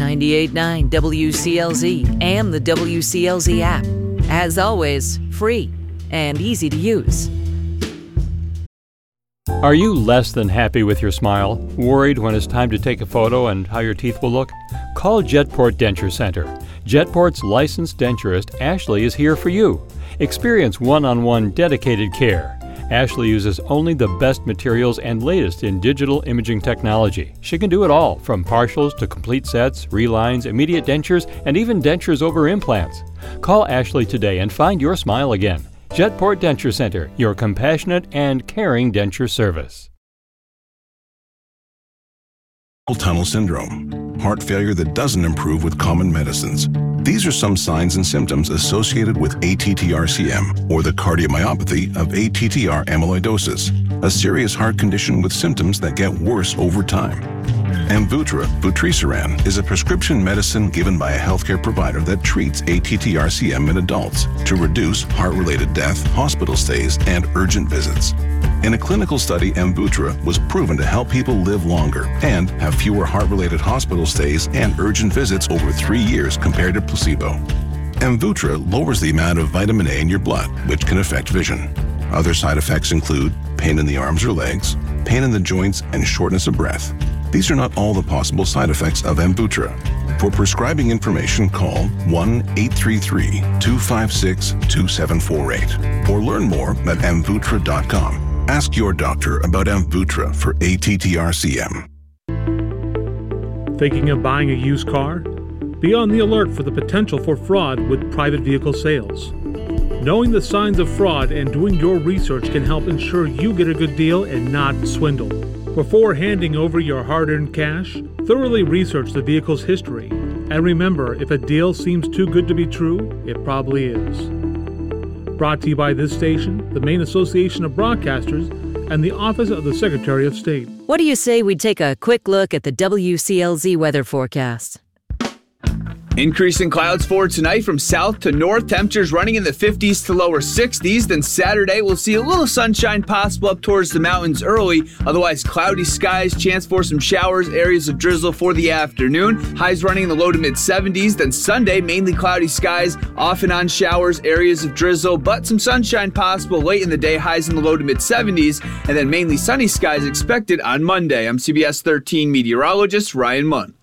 98.9 WCLZ and the WCLZ app. As always, free and easy to use. Are you less than happy with your smile? Worried when it's time to take a photo and how your teeth will look? Call Jetport Denture Center. Jetport's licensed denturist, Ashley, is here for you. Experience one-on-one dedicated care. Ashley uses only the best materials and latest in digital imaging technology. She can do it all, from partials to complete sets, relines, immediate dentures, and even dentures over implants. Call Ashley today and find your smile again. Jetport Denture Center, your compassionate and caring denture service. Tunnel syndrome, heart failure that doesn't improve with common medicines. These are some signs and symptoms associated with ATTR-CM, or the cardiomyopathy of ATTR amyloidosis, a serious heart condition with symptoms that get worse over time. Amvuttra, vutrisiran, is a prescription medicine given by a healthcare provider that treats ATTR-CM in adults to reduce heart-related death, hospital stays, and urgent visits. In a clinical study, Amvuttra was proven to help people live longer and have fewer heart-related hospital stays and urgent visits over 3 years compared to placebo. Amvuttra lowers the amount of vitamin A in your blood, which can affect vision. Other side effects include pain in the arms or legs, pain in the joints, and shortness of breath. These are not all the possible side effects of Amvuttra. For prescribing information, call 1-833-256-2748 or learn more at amvuttra.com. Ask your doctor about Amvuttra for ATTR-CM. Thinking of buying a used car? Be on the alert for the potential for fraud with private vehicle sales. Knowing the signs of fraud and doing your research can help ensure you get a good deal and not swindled. Before handing over your hard-earned cash, thoroughly research the vehicle's history. And remember, if a deal seems too good to be true, it probably is. Brought to you by this station, the Maine Association of Broadcasters, and the Office of the Secretary of State. What do you say we take a quick look at the WCLZ weather forecast? Increasing clouds for tonight from south to north. Temperatures running in the 50s to lower 60s. Then Saturday, we'll see a little sunshine possible up towards the mountains early. Otherwise, cloudy skies, chance for some showers, areas of drizzle for the afternoon. Highs running in the low to mid 70s. Then Sunday, mainly cloudy skies, off and on showers, areas of drizzle, but some sunshine possible late in the day. Highs in the low to mid 70s. And then mainly sunny skies expected on Monday. I'm CBS 13 meteorologist Ryan Munn.